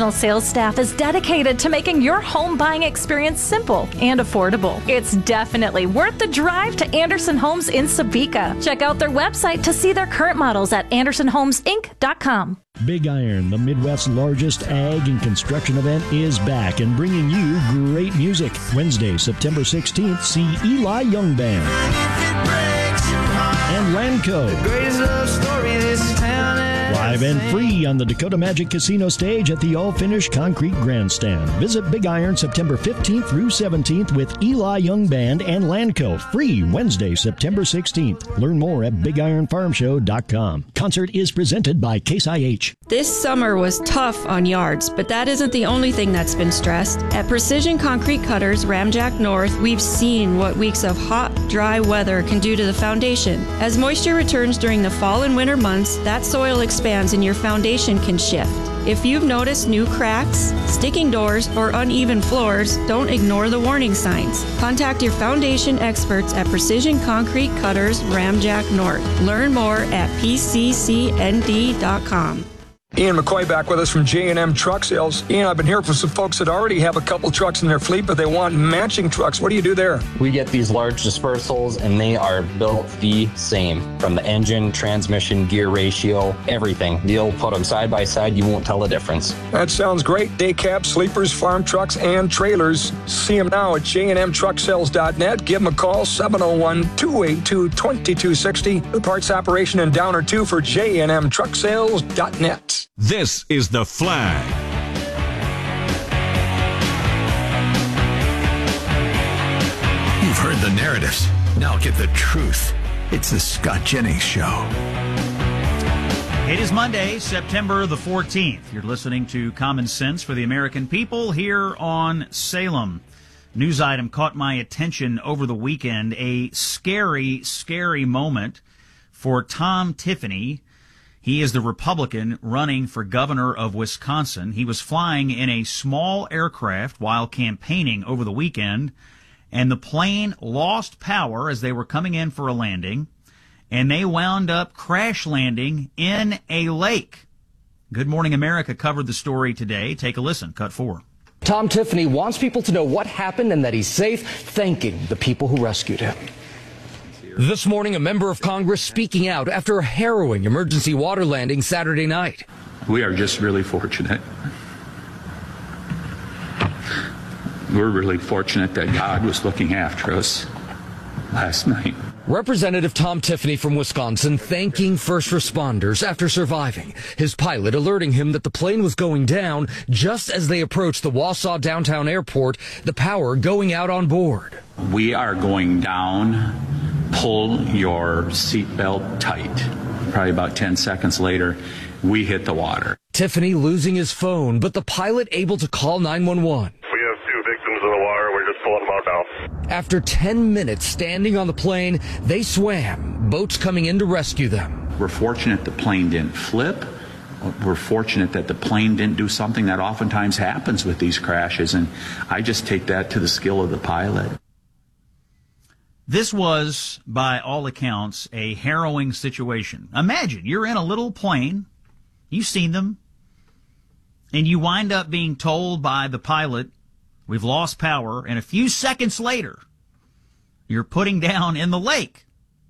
professional sales staff is dedicated to making your home buying experience simple and affordable. It's definitely worth the drive to Anderson Homes in Sabika. Check out their website to see their current models at AndersonHomesInc.com. Big Iron, the Midwest's largest ag and construction event, is back and bringing you great music. Wednesday, September 16th, see Eli Young Band and Lanco. Live and free on the Dakota Magic Casino stage at the all-finished concrete grandstand. Visit Big Iron September 15th through 17th with Eli Young Band and Lanco. Free Wednesday, September 16th. Learn more at BigIronFarmShow.com. Concert is presented by Case IH. This summer was tough on yards, but that isn't the only thing that's been stressed. At Precision Concrete Cutters, Ramjack North, we've seen what weeks of hot, dry weather can do to the foundation. As moisture returns during the fall and winter months, that soil expands and your foundation can shift. If you've noticed new cracks, sticking doors, or uneven floors, don't ignore the warning signs. Contact your foundation experts at Precision Concrete Cutters, Ramjack North. Learn more at pccnd.com. Ian McCoy back with us from J&M Truck Sales. Ian, I've been hearing from some folks that already have a couple trucks in their fleet, but they want matching trucks. What do you do there? We get these large dispersals, and they are built the same. From the engine, transmission, gear ratio, everything. You'll put them side by side, you won't tell the difference. That sounds great. Day cabs, sleepers, farm trucks, and trailers. See them now at jnmtrucksales.net. Give them a call, 701-282-2260. The parts operation in Downer 2 for jnmtrucksales.net. This is The Flag. You've heard the narratives. Now get the truth. It's the Scott Jennings Show. It is Monday, September the 14th. You're listening to Common Sense for the American People here on Salem. News item caught my attention over the weekend. A scary, scary moment for Tom Tiffany. He is the Republican running for governor of Wisconsin. He was flying in a small aircraft while campaigning over the weekend, and the plane lost power as they were coming in for a landing, and they wound up crash landing in a lake. Good Morning America covered the story today. Take a listen. Cut 4. Tom Tiffany wants people to know what happened and that he's safe, thanking the people who rescued him. This morning, a member of Congress speaking out after a harrowing emergency water landing Saturday night. We are just really fortunate. We're really fortunate that God was looking after us last night. Representative Tom Tiffany from Wisconsin thanking first responders after surviving. His pilot alerting him that the plane was going down just as they approached the Wausau downtown airport, the power going out on board. We are going down. Pull your seatbelt tight. Probably about 10 seconds later, we hit the water. Tiffany losing his phone, but the pilot able to call 911. We have 2 victims in the water. We're just pulling them out now. After 10 minutes standing on the plane, they swam, boats coming in to rescue them. We're fortunate the plane didn't flip. We're fortunate that the plane didn't do something that oftentimes happens with these crashes, and I just take that to the skill of the pilot. This was, by all accounts, a harrowing situation. Imagine you're in a little plane, you've seen them, and you wind up being told by the pilot, we've lost power, and a few seconds later, you're putting down in the lake.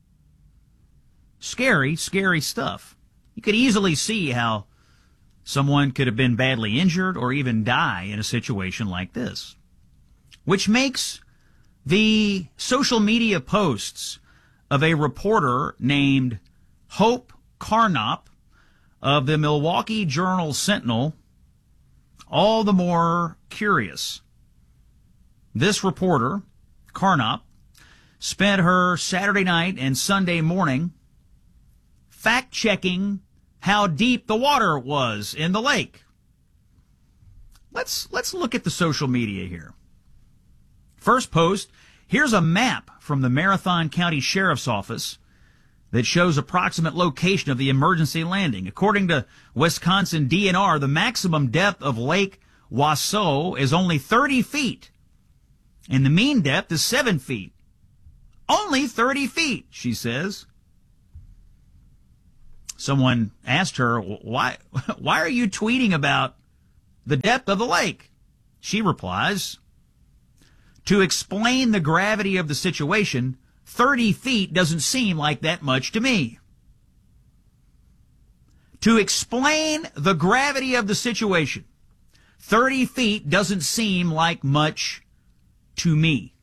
Scary, scary stuff. You could easily see how someone could have been badly injured or even die in a situation like this, which makes the social media posts of a reporter named Hope Carnop of the Milwaukee Journal-Sentinel all the more curious. This reporter, Carnop, spent her Saturday night and Sunday morning fact-checking how deep the water was in the lake. Let's look at the social media here. First post, here's a map from the Marathon County Sheriff's Office that shows approximate location of the emergency landing. According to Wisconsin DNR, the maximum depth of Lake Wausau is only 30 feet, and the mean depth is 7 feet. Only 30 feet, she says. Someone asked her, why are you tweeting about the depth of the lake? She replies, to explain the gravity of the situation, 30 feet doesn't seem like that much to me. To explain the gravity of the situation, 30 feet doesn't seem like much to me.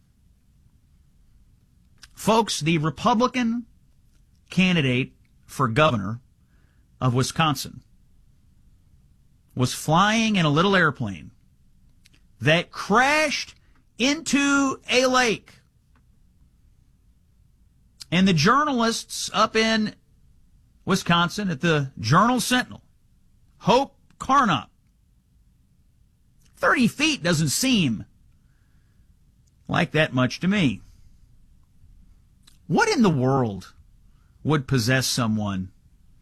Folks, the Republican candidate for governor of Wisconsin was flying in a little airplane that crashed into a lake. And the journalists up in Wisconsin at the Journal-Sentinel, Hope Carnop, 30 feet doesn't seem like that much to me. What in the world would possess someone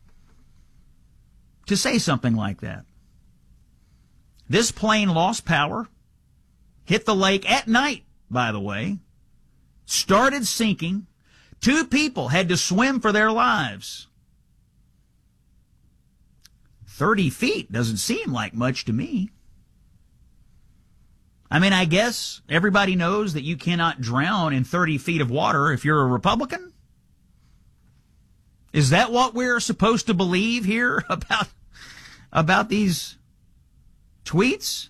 to say something like that? This plane lost power, hit the lake at night, by the way, started sinking. 2 people had to swim for their lives. 30 feet doesn't seem like much to me. I mean, I guess everybody knows that you cannot drown in 30 feet of water if you're a Republican. Is that what we're supposed to believe here about these tweets?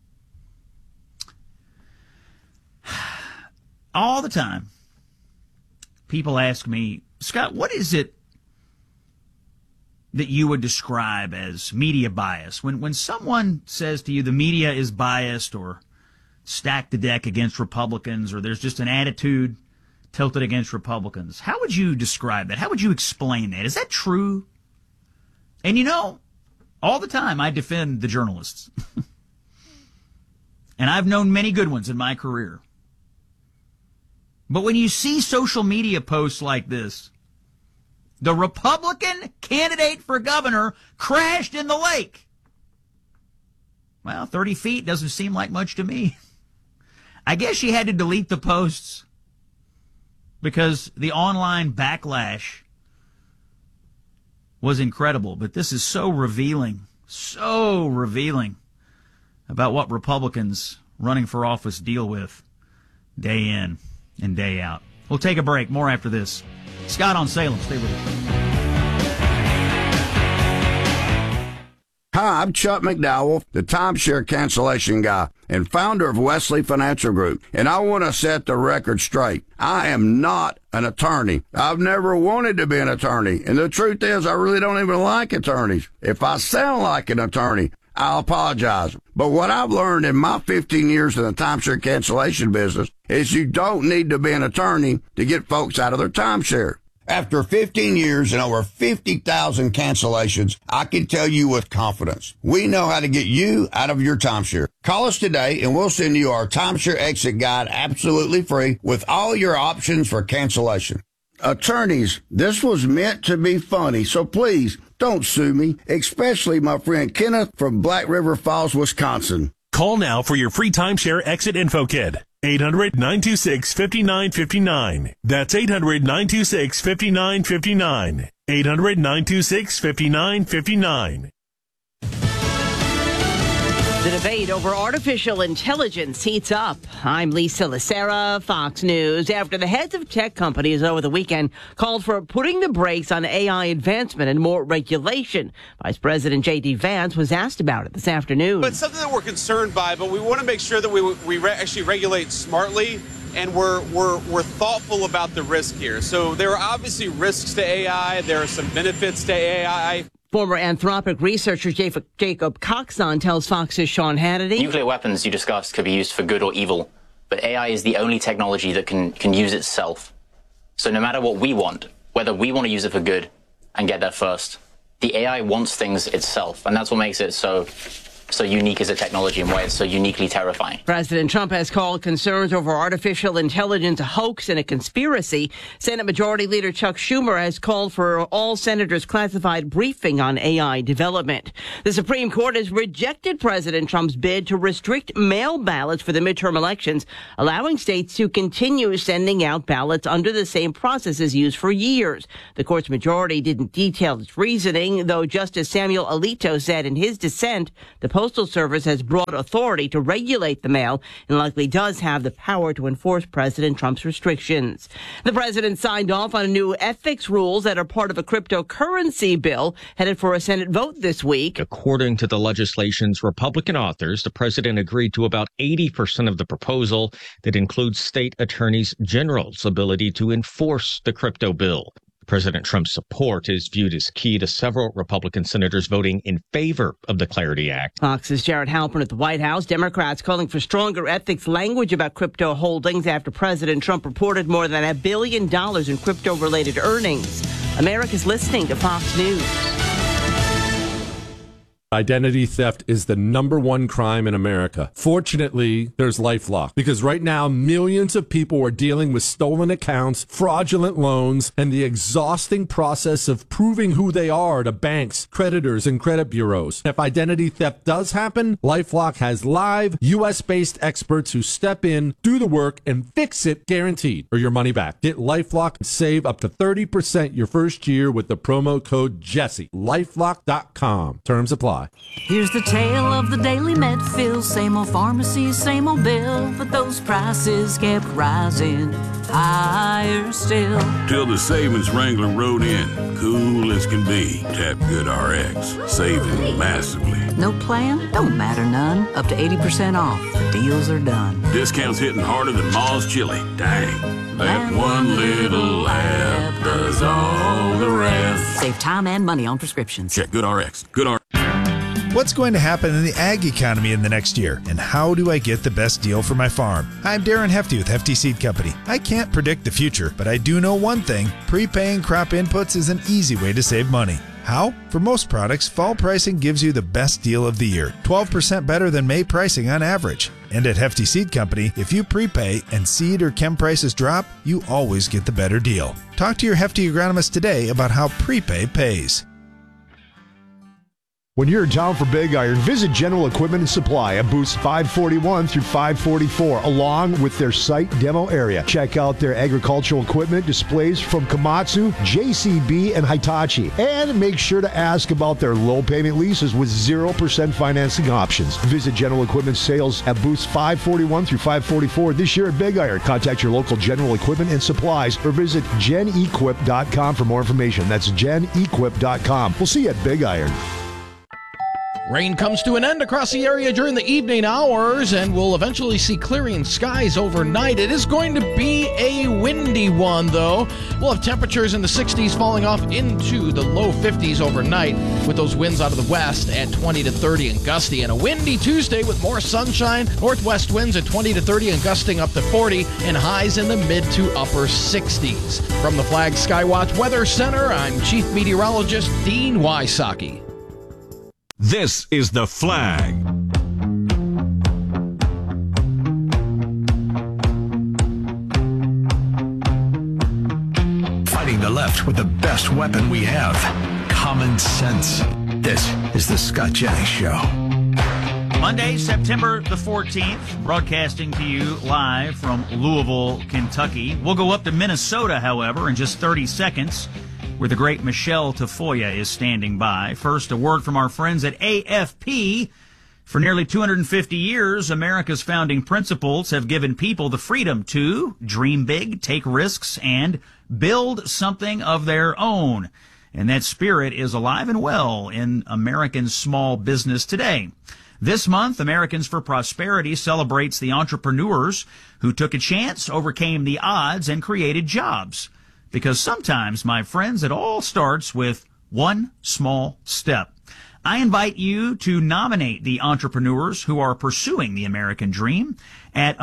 All the time, people ask me, Scott, what is it that you would describe as media bias? When someone says to you the media is biased or stacked the deck against Republicans or there's just an attitude tilted against Republicans, how would you describe that? How would you explain that? Is that true? And you know, all the time I defend the journalists. And I've known many good ones in my career. But when you see social media posts like this, the Republican candidate for governor crashed in the lake. Well, 30 feet doesn't seem like much to me. I guess she had to delete the posts because the online backlash was incredible. But this is so revealing about what Republicans running for office deal with day in and day out. We'll take a break. More after this. Scott on Salem. Stay with us. Hi, I'm Chuck McDowell, the timeshare cancellation guy and founder of Wesley Financial Group, and I want to set the record straight. I am not an attorney. I've never wanted to be an attorney, and the truth is I really don't even like attorneys. If I sound like an attorney, I'll apologize. But what I've learned in my 15 years in the timeshare cancellation business is you don't need to be an attorney to get folks out of their timeshare. After 15 years and over 50,000 cancellations, I can tell you with confidence, we know how to get you out of your timeshare. Call us today and we'll send you our timeshare exit guide absolutely free with all your options for cancellation. Attorneys, this was meant to be funny, so please don't sue me, especially my friend Kenneth from Black River Falls, Wisconsin. Call now for your free timeshare exit info kit. 800-926-5959. That's 800-926-5959. 800-926-5959. The debate over artificial intelligence heats up. I'm Lisa Lacera, Fox News. After the heads of tech companies over the weekend called for putting the brakes on AI advancement and more regulation, Vice President J.D. Vance was asked about it this afternoon. But something that we're concerned by, but we want to make sure that we actually regulate smartly and we're thoughtful about the risk here. So there are obviously risks to AI. There are some benefits to AI. Former Anthropic researcher Jacob Coxon tells Fox's Sean Hannity. Nuclear weapons, you discussed, could be used for good or evil, but AI is the only technology that can use itself. So no matter what we want, whether we want to use it for good and get there first, the AI wants things itself, and that's what makes it so unique as a technology and why it's so uniquely terrifying. President Trump has called concerns over artificial intelligence a hoax and a conspiracy. Senate Majority Leader Chuck Schumer has called for all senators' classified briefing on AI development. The Supreme Court has rejected President Trump's bid to restrict mail ballots for the midterm elections, allowing states to continue sending out ballots under the same processes used for years. The court's majority didn't detail its reasoning, though Justice Samuel Alito said in his dissent the Postal Service has broad authority to regulate the mail and likely does have the power to enforce President Trump's restrictions. The president signed off on new ethics rules that are part of a cryptocurrency bill headed for a Senate vote this week. According to the legislation's Republican authors, the president agreed to about 80% of the proposal that includes state attorneys general's ability to enforce the crypto bill. President Trump's support is viewed as key to several Republican senators voting in favor of the Clarity Act. Fox's Jared Halpern at the White House. Democrats calling for stronger ethics language about crypto holdings after President Trump reported more than $1 billion in crypto-related earnings. America's listening to Fox News. Identity theft is the #1 crime in America. Fortunately, there's LifeLock, because right now millions of people are dealing with stolen accounts, fraudulent loans, and the exhausting process of proving who they are to banks, creditors, and credit bureaus. If identity theft does happen, LifeLock has live, U.S.-based experts who step in, do the work, and fix it guaranteed, or your money back. Get LifeLock and save up to 30% your first year with the promo code Jesse. LifeLock.com. Terms apply. Here's the tale of the daily Medfill. Same old pharmacy, same old bill, but those prices kept rising higher still. Till the savings Wrangler rode in, cool as can be. Tap GoodRx, saving massively. No plan? Don't matter none. Up to 80% off. The deals are done. Discounts hitting harder than Ma's chili. Dang, that one little app does all the rest. Save time and money on prescriptions. Check GoodRx. GoodRx. What's going to happen in the ag economy in the next year, and how do I get the best deal for my farm? I'm Darren Hefty with Hefty Seed Company. I can't predict the future, but I do know one thing. Prepaying crop inputs is an easy way to save money. How? For most products, fall pricing gives you the best deal of the year, 12% better than May pricing on average. And at Hefty Seed Company, if you prepay and seed or chem prices drop, you always get the better deal. Talk to your Hefty agronomist today about how prepay pays. When you're in town for Big Iron, visit General Equipment and Supply at booths 541 through 544, along with their site demo area. Check out their agricultural equipment displays from Komatsu, JCB, and Hitachi. And make sure to ask about their low payment leases with 0% financing options. Visit General Equipment Sales at booths 541 through 544 this year at Big Iron. Contact your local General Equipment and Supplies or visit genequip.com for more information. That's genequip.com. We'll see you at Big Iron. Rain comes to an end across the area during the evening hours, and we'll eventually see clearing skies overnight. It is going to be a windy one, though. We'll have temperatures in the 60s falling off into the low 50s overnight, with those winds out of the west at 20 to 30 and gusty. And a windy Tuesday with more sunshine, northwest winds at 20 to 30 and gusting up to 40, and highs in the mid to upper 60s. From the Flag Skywatch Weather Center, I'm Chief Meteorologist Dean Wysocki. This is The Flag. Fighting the left with the best weapon we have, common sense. This is the Scott Jennings Show. Monday, September the 14th, broadcasting to you live from Louisville, Kentucky. We'll go up to Minnesota, however, in just 30 seconds, where the great Michelle Tafoya is standing by. First, a word from our friends at AFP. For nearly 250 years, America's founding principles have given people the freedom to dream big, take risks, and build something of their own. And that spirit is alive and well in American small business today. This month, Americans for Prosperity celebrates the entrepreneurs who took a chance, overcame the odds, and created jobs. Because sometimes, my friends, it all starts with one small step. I invite you to nominate the entrepreneurs who are pursuing the American dream at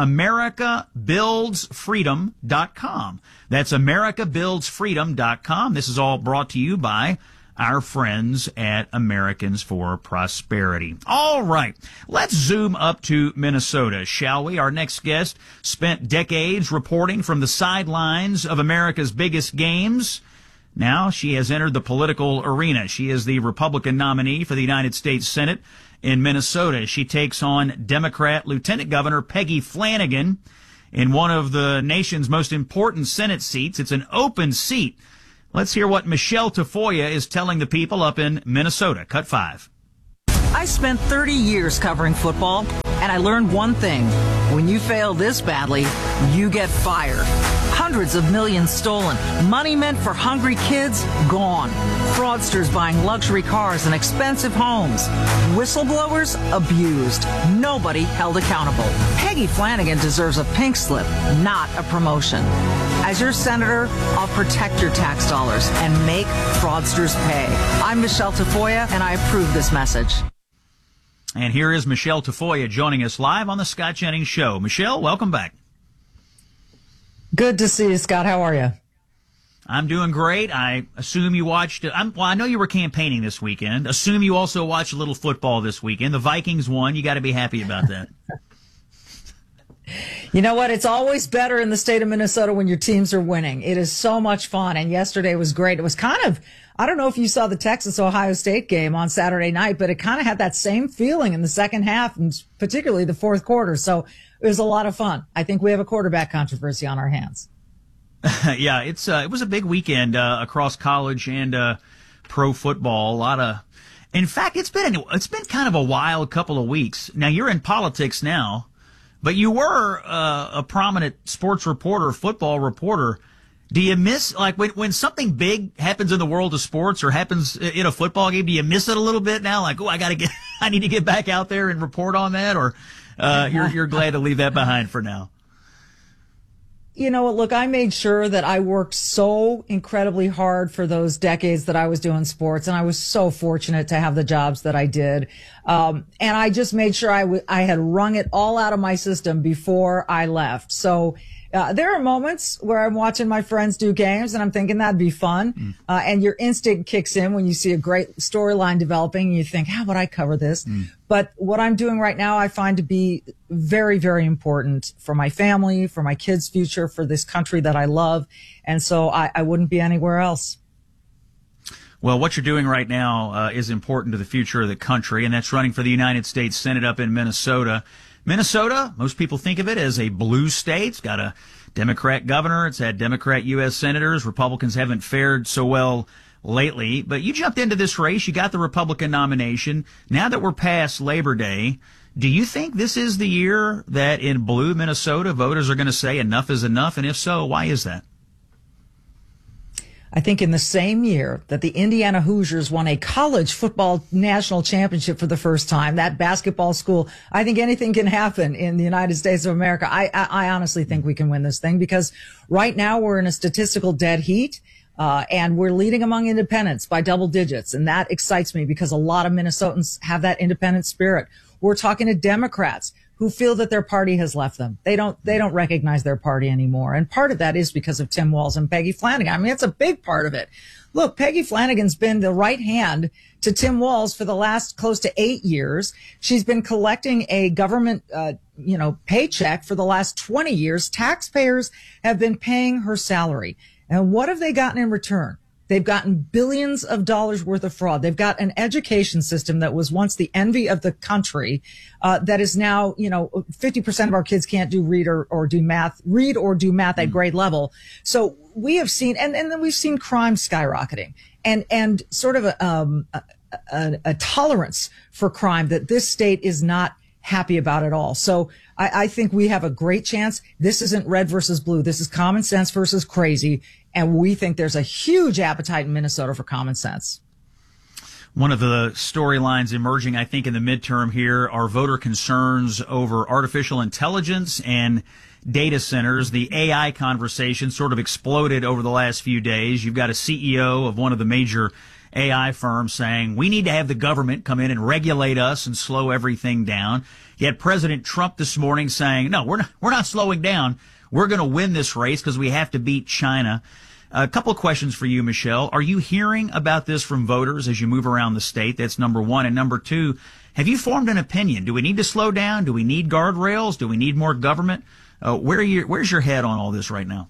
americabuildsfreedom.com. That's americabuildsfreedom.com. This is all brought to you by our friends at Americans for Prosperity. All right, let's zoom up to Minnesota, shall we? Our next guest spent decades reporting from the sidelines of America's biggest games. Now she has entered the political arena. She is the Republican nominee for the United States Senate in Minnesota. She takes on Democrat Lieutenant Governor Peggy Flanagan in one of the nation's most important Senate seats. It's an open seat. Let's hear what Michelle Tafoya is telling the people up in Minnesota. Cut 5. I spent 30 years covering football, and I learned one thing. When you fail this badly, you get fired. Hundreds of millions stolen. Money meant for hungry kids, gone. Fraudsters buying luxury cars and expensive homes. Whistleblowers abused. Nobody held accountable. Peggy Flanagan deserves a pink slip, not a promotion. As your senator, I'll protect your tax dollars and make fraudsters pay. I'm Michelle Tafoya, and I approve this message. And here is Michelle Tafoya joining us live on the Scott Jennings Show. Michelle, welcome back. Good to see you, Scott. How are you? I'm doing great. I assume you watched I know you were campaigning this weekend. Assume you also watched a little football this weekend. The Vikings won. You got to be happy about that. You know what? It's always better in the state of Minnesota when your teams are winning. It is so much fun. And yesterday was great. It was kind of, I don't know if you saw the Texas-Ohio State game on Saturday night, but it kind of had that same feeling in the second half, and particularly the fourth quarter. So it was a lot of fun. I think we have a quarterback controversy on our hands. Yeah, it was a big weekend across college and pro football. In fact, it's been kind of a wild couple of weeks. Now you're in politics now, but you were a prominent sports reporter, football reporter. Do you miss, like, when something big happens in the world of sports or happens in a football game, do you miss it a little bit now? Like, I need to get back out there and report on that, or you're glad to leave that behind for now? You know what? Look, I made sure that I worked so incredibly hard for those decades that I was doing sports, and I was so fortunate to have the jobs that I did. And I just made sure I had wrung it all out of my system before I left. So there are moments where I'm watching my friends do games and I'm thinking that'd be fun. And your instinct kicks in when you see a great storyline developing and you think, how would I cover this? But what I'm doing right now, I find to be very, very important for my family, for my kids' future, for this country that I love. And so I wouldn't be anywhere else. Well, what you're doing right now is important to the future of the country, and that's running for the United States Senate up in Minnesota. Minnesota, most people think of it as a blue state. It's got a Democrat governor. It's had Democrat U.S. senators. Republicans haven't fared so well lately. But you jumped into this race. You got the Republican nomination. Now that we're past Labor Day, do you think this is the year that in blue Minnesota voters are going to say enough is enough? And if so, why is that? I think in the same year that the Indiana Hoosiers won a college football national championship for the first time, that basketball school, I think anything can happen in the United States of America. I honestly think we can win this thing because right now we're in a statistical dead heat. And we're leading among independents by double digits. And that excites me because a lot of Minnesotans have that independent spirit. We're talking to Democrats who feel that their party has left them. They don't recognize their party anymore. And part of that is because of Tim Walz and Peggy Flanagan. I mean, it's a big part of it. Look, Peggy Flanagan's been the right hand to Tim Walz for the last close to 8 years. She's been collecting a government, paycheck for the last 20 years. Taxpayers have been paying her salary. And what have they gotten in return? They've gotten billions of dollars worth of fraud. They've got an education system that was once the envy of the country, that is now, 50% of our kids can't read or do math at grade level. So we have seen, and then we've seen crime skyrocketing and sort of a tolerance for crime that this state is not happy about it all. So I think we have a great chance. This isn't red versus blue. This is common sense versus crazy. And we think there's a huge appetite in Minnesota for common sense. One of the storylines emerging, I think, in the midterm here are voter concerns over artificial intelligence and data centers. The AI conversation sort of exploded over the last few days. You've got a CEO of one of the major AI firms saying, we need to have the government come in and regulate us and slow everything down. You had President Trump this morning saying, no, we're not slowing down. We're going to win this race because we have to beat China. A couple of questions for you, Michelle. Are you hearing about this from voters as you move around the state? That's number one. And number two, have you formed an opinion? Do we need to slow down? Do we need guardrails? Do we need more government? Where's your head on all this right now?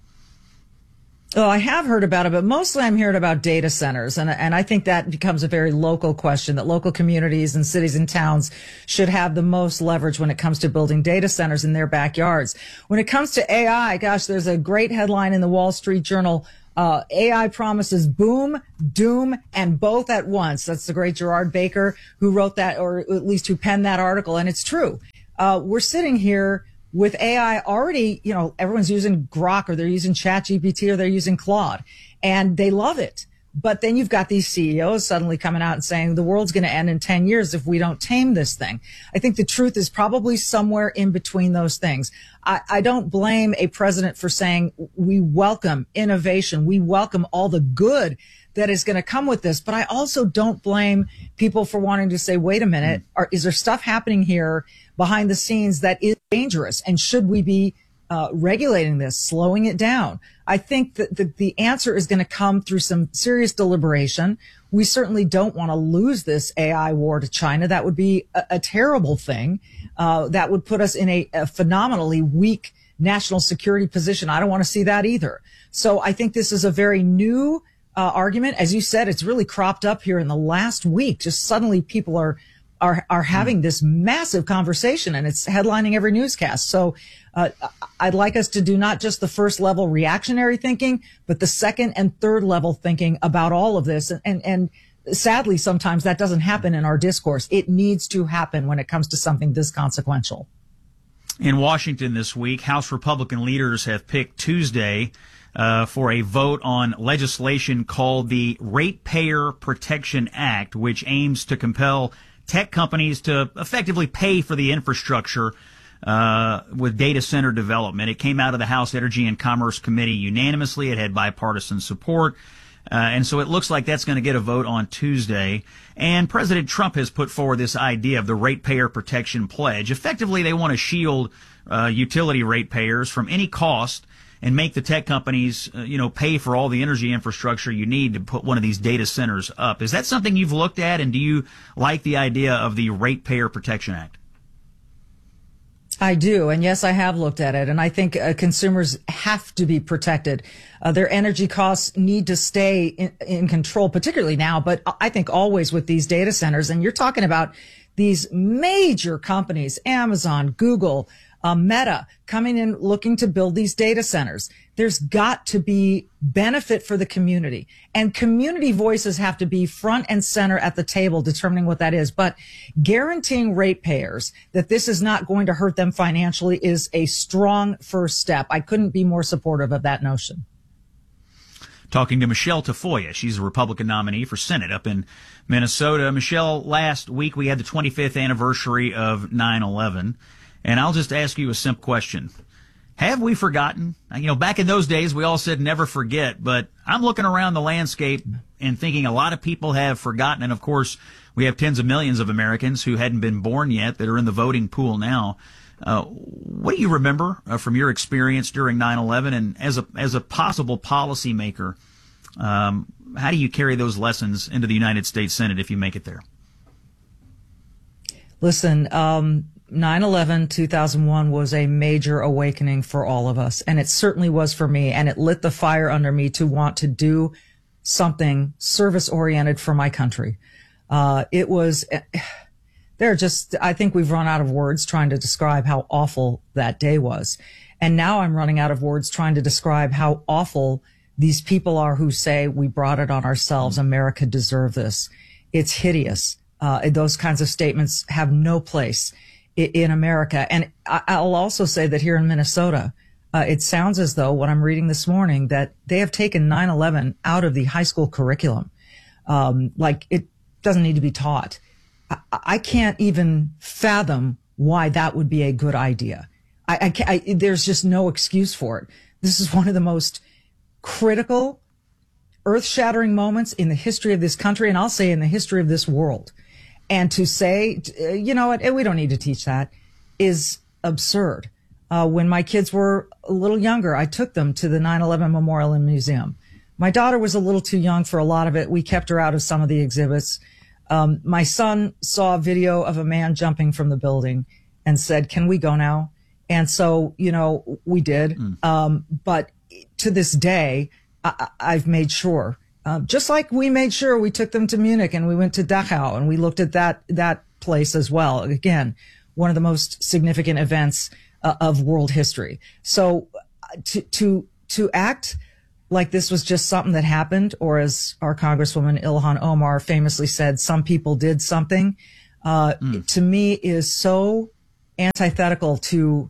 Oh, I have heard about it, but mostly I'm hearing about data centers. And I think that becomes a very local question, that local communities and cities and towns should have the most leverage when it comes to building data centers in their backyards. When it comes to AI, gosh, there's a great headline in the Wall Street Journal AI promises boom, doom, and both at once. That's the great Gerard Baker who wrote that, or at least who penned that article. And it's true. We're sitting here with AI already, everyone's using Grok, or they're using ChatGPT, or they're using Claude, and they love it. But then you've got these CEOs suddenly coming out and saying the world's going to end in 10 years if we don't tame this thing. I think the truth is probably somewhere in between those things. I don't blame a president for saying we welcome innovation. We welcome all the good that is going to come with this. But I also don't blame people for wanting to say, wait a minute, is there stuff happening here behind the scenes that is dangerous? And should we be regulating this, slowing it down? I think that the answer is going to come through some serious deliberation. We certainly don't want to lose this AI war to China. That would be a terrible thing. That would put us in a phenomenally weak national security position. I don't want to see that either. So I think this is a very new argument. As you said, it's really cropped up here in the last week. Just suddenly people are having this massive conversation, and it's headlining every newscast. So I'd like us to do not just the first level reactionary thinking, but the second and third level thinking about all of this. And sadly, sometimes that doesn't happen in our discourse. It needs to happen when it comes to something this consequential. In Washington this week, House Republican leaders have picked Tuesday for a vote on legislation called the Ratepayer Protection Act, which aims to compel tech companies to effectively pay for the infrastructure with data center development. It came out of the House Energy and Commerce Committee unanimously. It had bipartisan support. And so it looks like that's going to get a vote on Tuesday. And President Trump has put forward this idea of the Ratepayer Protection Pledge. Effectively, they want to shield utility ratepayers from any cost and make the tech companies, pay for all the energy infrastructure you need to put one of these data centers up. Is that something you've looked at, and do you like the idea of the Ratepayer Protection Act? I do. And yes, I have looked at it. And I think consumers have to be protected. Their energy costs need to stay in control, particularly now, but I think always with these data centers. And you're talking about these major companies, Amazon, Google, Meta, coming in looking to build these data centers. There's got to be benefit for the community, and community voices have to be front and center at the table determining what that is. But guaranteeing ratepayers that this is not going to hurt them financially is a strong first step. I couldn't be more supportive of that notion. Talking to Michelle Tafoya. She's a Republican nominee for Senate up in Minnesota. Michelle, last week we had the 25th anniversary of 9/11. And I'll just ask you a simple question. Have we forgotten? Back in those days, we all said never forget, but I'm looking around the landscape and thinking a lot of people have forgotten. And of course, we have tens of millions of Americans who hadn't been born yet that are in the voting pool now. What do you remember from your experience during 9/11? And as a possible policymaker, how do you carry those lessons into the United States Senate if you make it there? Listen, 9/11, 2001 was a major awakening for all of us. And it certainly was for me. And it lit the fire under me to want to do something service oriented for my country. I think we've run out of words trying to describe how awful that day was. And now I'm running out of words trying to describe how awful these people are who say we brought it on ourselves. America deserved this. It's hideous. Those kinds of statements have no place in America. And I'll also say that here in Minnesota, it sounds as though what I'm reading this morning that they have taken 9/11 out of the high school curriculum. Like it doesn't need to be taught. I can't even fathom why that would be a good idea. There's just no excuse for it. This is one of the most critical, earth-shattering moments in the history of this country, and I'll say in the history of this world. And to say, we don't need to teach that, is absurd. When my kids were a little younger, I took them to the 9/11 Memorial and Museum. My daughter was a little too young for a lot of it. We kept her out of some of the exhibits. My son saw a video of a man jumping from the building and said, "Can we go now?" And so, we did. But to this day, I've made sure. Just like we made sure we took them to Munich and we went to Dachau and we looked at that place as well. Again, one of the most significant events of world history. So to act like this was just something that happened, or as our Congresswoman Ilhan Omar famously said, some people did something, to me is so antithetical to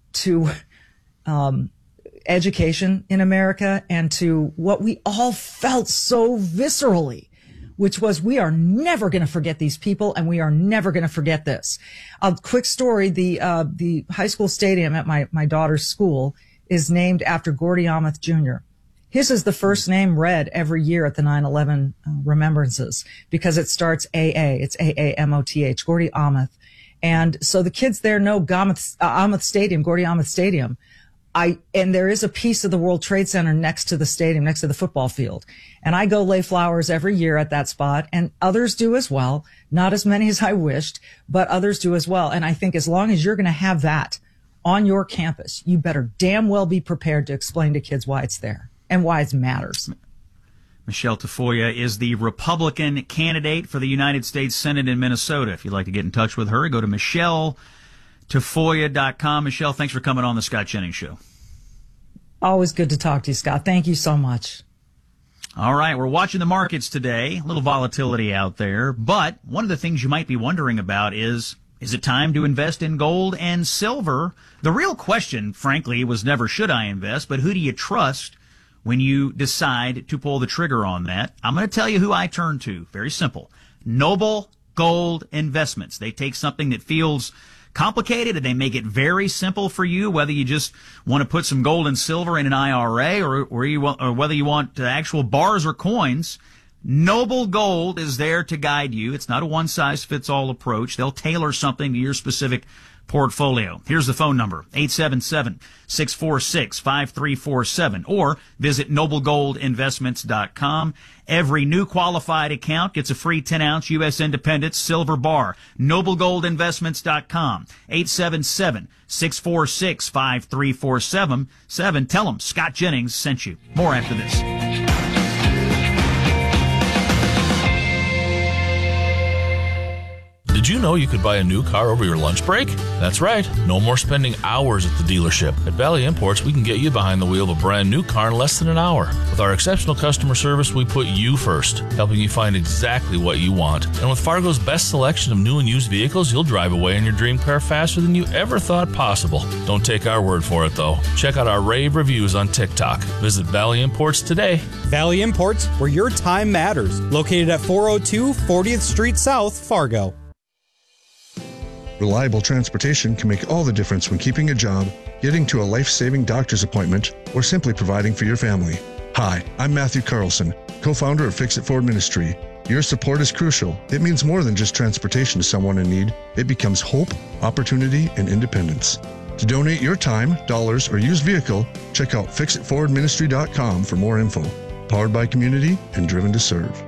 education in America and to what we all felt so viscerally, which was we are never going to forget these people and we are never going to forget this. A quick story, the high school stadium at my daughter's school is named after Gordy Aamoth Jr. His is the first name read every year at the 9/11 remembrances because it starts AA. It's AAMOTH, Gordy Aamoth. And so the kids there know Aamoth Stadium, Gordy Aamoth Stadium. And there is a piece of the World Trade Center next to the stadium, next to the football field. And I go lay flowers every year at that spot, and others do as well. Not as many as I wished, but others do as well. And I think as long as you're going to have that on your campus, you better damn well be prepared to explain to kids why it's there and why it matters. Michelle Tafoya is the Republican candidate for the United States Senate in Minnesota. If you'd like to get in touch with her, go to MichelleTafoya.com. Michelle, thanks for coming on the Scott Jennings Show. Always good to talk to you, Scott. Thank you so much. All right, we're watching the markets today. A little volatility out there. But one of the things you might be wondering about is it time to invest in gold and silver? The real question, frankly, was never should I invest, but who do you trust when you decide to pull the trigger on that? I'm going to tell you who I turn to. Very simple. Noble Gold Investments. They take something that feels complicated and they make it very simple for you, whether you just want to put some gold and silver in an IRA or whether you want actual bars or coins. Noble Gold is there to guide you. It's not a one-size-fits-all approach. They'll tailor something to your specific portfolio. Here's the phone number, 877-646-5347, or visit noblegoldinvestments.com. Every new qualified account gets a free 10-ounce U.S. Independence silver bar. noblegoldinvestments.com, 877-646-5347. Tell them Scott Jennings sent you. More after this. Did you know you could buy a new car over your lunch break? That's right. No more spending hours at the dealership. At Valley Imports, we can get you behind the wheel of a brand new car in less than an hour. With our exceptional customer service, we put you first, helping you find exactly what you want. And with Fargo's best selection of new and used vehicles, you'll drive away in your dream car faster than you ever thought possible. Don't take our word for it, though. Check out our rave reviews on TikTok. Visit Valley Imports today. Valley Imports, where your time matters. Located at 402 40th Street South, Fargo. Reliable transportation can make all the difference when keeping a job, getting to a life-saving doctor's appointment, or simply providing for your family. Hi, I'm Matthew Carlson, co-founder of Fix It Forward Ministry. Your support is crucial. It means more than just transportation to someone in need. It becomes hope, opportunity, and independence. To donate your time, dollars, or used vehicle, check out fixitforwardministry.com for more info. Powered by community and driven to serve.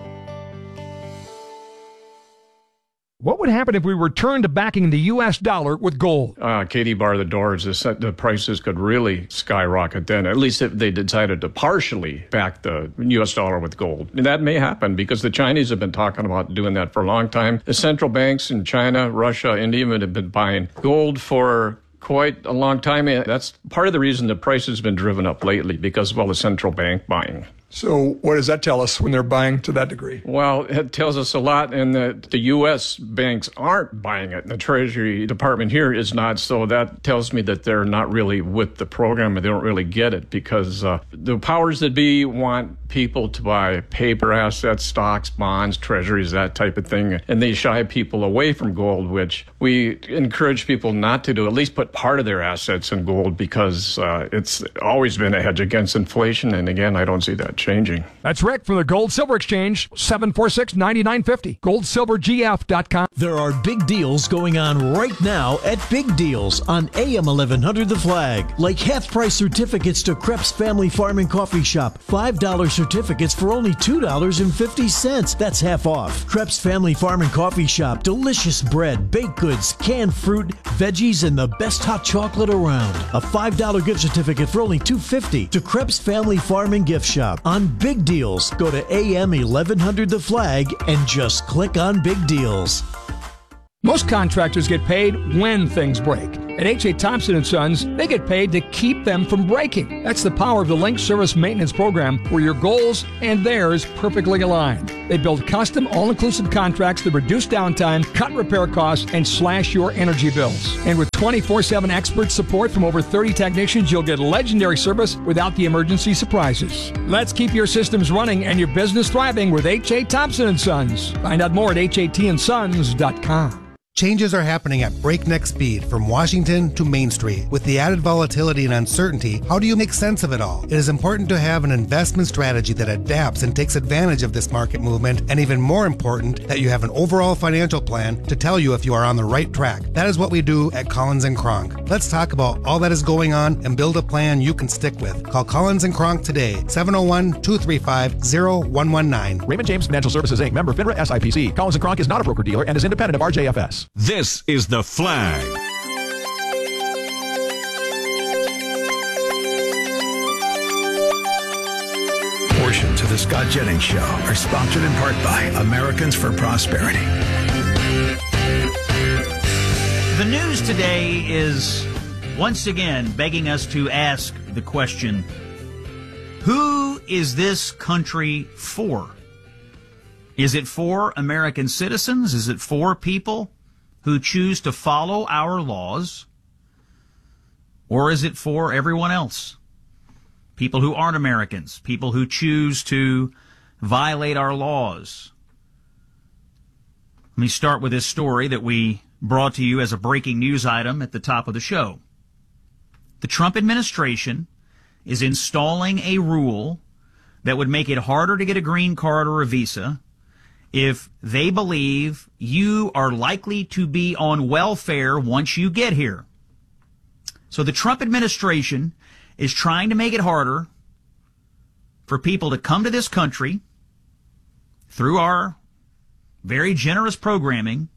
What would happen if we returned to backing the U.S. dollar with gold? Katie barred the doors. The prices could really skyrocket then, at least if they decided to partially back the U.S. dollar with gold. And that may happen because the Chinese have been talking about doing that for a long time. The central banks in China, Russia, India have been buying gold for quite a long time. That's part of the reason the price has been driven up lately, because of all the central bank buying. So what does that tell us when they're buying to that degree? Well, it tells us a lot, and that the U.S. banks aren't buying it. The Treasury Department here is not, so that tells me that they're not really with the program and they don't really get it, because the powers that be want people to buy paper assets, stocks, bonds, treasuries, that type of thing, and they shy people away from gold, which we encourage people not to do, at least put part of their assets in gold, because it's always been a hedge against inflation, and again, I don't see that changing. That's Rick from the Gold Silver Exchange, 746-9950, goldsilvergf.com. There are big deals going on right now at Big Deals on AM 1100 The Flag, like half-price certificates to Krebs Family Farm and Coffee Shop, $5 certificates for only $2.50. That's half off. Krebs Family Farm and Coffee Shop, delicious bread, baked goods, canned fruit, veggies, and the best hot chocolate around. A $5 gift certificate for only $2.50 to Krebs Family Farm and Gift Shop. On Big Deals, go to AM 1100 The Flag and just click on Big Deals. Most contractors get paid when things break. At H.A. Thompson & Sons, they get paid to keep them from breaking. That's the power of the Link Service Maintenance Program, where your goals and theirs perfectly align. They build custom, all-inclusive contracts that reduce downtime, cut repair costs, and slash your energy bills. And with 24/7 expert support from over 30 technicians, you'll get legendary service without the emergency surprises. Let's keep your systems running and your business thriving with H.A. Thompson & Sons. Find out more at hatandsons.com. Changes are happening at breakneck speed from Washington to Main Street. With the added volatility and uncertainty, how do you make sense of it all? It is important to have an investment strategy that adapts and takes advantage of this market movement, and even more important, that you have an overall financial plan to tell you if you are on the right track. That is what we do at Collins & Kronk. Let's talk about all that is going on and build a plan you can stick with. Call Collins & Kronk today, 701-235-0119. Raymond James Financial Services, Inc., member FINRA SIPC. Collins & Kronk is not a broker-dealer and is independent of RJFS. This is The Flag. Portions of the Scott Jennings Show are sponsored in part by Americans for Prosperity. The news today is once again begging us to ask the question, who is this country for? Is it for American citizens? Is it for people who choose to follow our laws? Or is it for everyone else? People who aren't Americans, people who choose to violate our laws. Let me start with this story that we brought to you as a breaking news item at the top of the show. The Trump administration is installing a rule that would make it harder to get a green card or a visa if they believe you are likely to be on welfare once you get here. So the Trump administration is trying to make it harder for people to come to this country through our very generous programming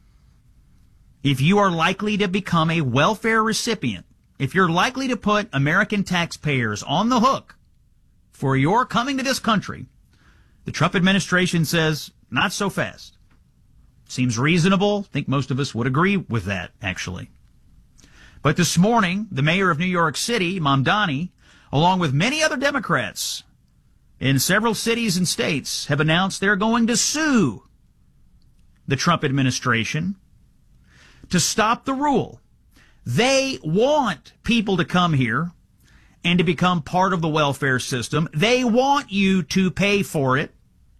if you are likely to become a welfare recipient, if you're likely to put American taxpayers on the hook for your coming to this country. The Trump administration says, not so fast. Seems reasonable. I think most of us would agree with that, actually. But this morning, the mayor of New York City, Mamdani, along with many other Democrats in several cities and states, have announced they're going to sue the Trump administration to stop the rule. They want people to come here and to become part of the welfare system. They want you to pay for it.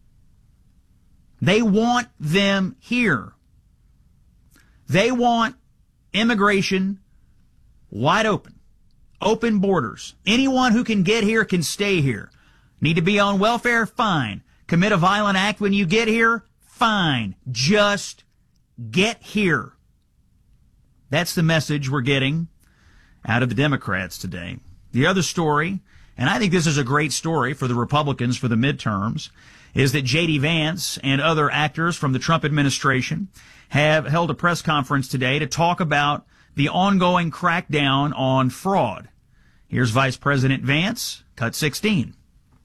They want them here. They want immigration wide open, open borders. Anyone who can get here can stay here. Need to be on welfare? Fine. Commit a violent act when you get here? Fine. Just get here. That's the message we're getting out of the Democrats today. The other story, and I think this is a great story for the Republicans for the midterms, is that J.D. Vance and other actors from the Trump administration have held a press conference today to talk about the ongoing crackdown on fraud. Here's Vice President Vance, cut 16.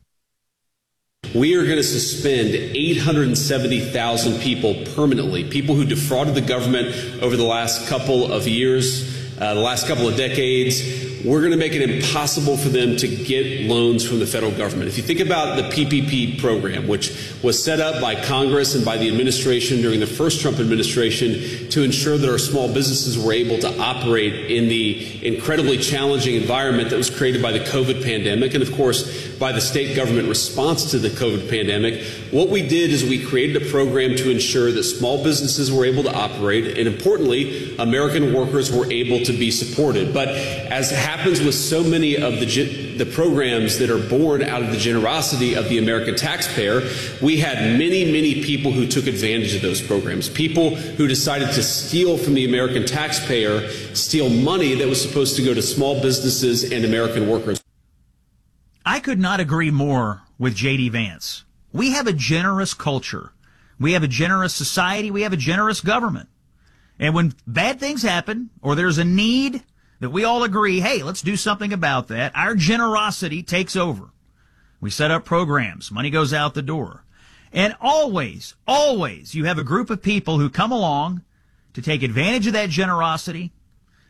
We are going to suspend 870,000 people permanently, people who defrauded the government over the last couple of years, the last couple of decades. We're going to make it impossible for them to get loans from the federal government. If you think about the PPP program, which was set up by Congress and by the administration during the first Trump administration to ensure that our small businesses were able to operate in the incredibly challenging environment that was created by the COVID pandemic and, of course, by the state government response to the COVID pandemic, what we did is we created a program to ensure that small businesses were able to operate and, importantly, American workers were able to be supported. But as happens with so many of the programs that are born out of the generosity of the American taxpayer, we had many people who took advantage of those programs, people who decided to steal from the American taxpayer, steal money that was supposed to go to small businesses and American workers. I could not agree more with J.D. Vance. We have a generous culture. We have a generous society. We have a generous government. And when bad things happen or there's a need that we all agree, hey, let's do something about that, our generosity takes over. We set up programs. Money goes out the door. And always you have a group of people who come along to take advantage of that generosity,